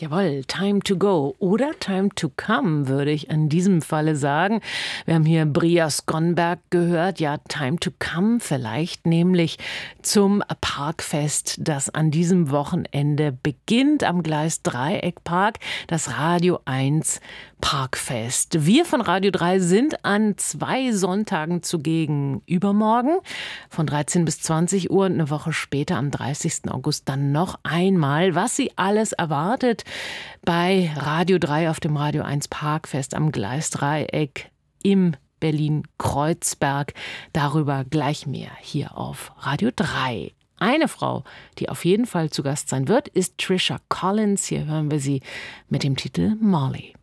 Jawohl, Time to Go oder Time to Come, würde ich in diesem Falle sagen. Wir haben hier Bria Skonberg gehört. Ja, Time to Come vielleicht, nämlich zum Parkfest, das an diesem Wochenende beginnt am Gleisdreieckpark, das Radio 1 Parkfest. Wir von Radio 3 sind an 2 Sonntagen zugegen. Übermorgen von 13 bis 20 Uhr und eine Woche später am 30. August dann noch einmal, was Sie alles erwartet bei Radio 3 auf dem Radio 1 Parkfest am Gleisdreieck im Berlin-Kreuzberg. Darüber gleich mehr hier auf Radio 3. Eine Frau, die auf jeden Fall zu Gast sein wird, ist Trisha Collins. Hier hören wir sie mit dem Titel Molly.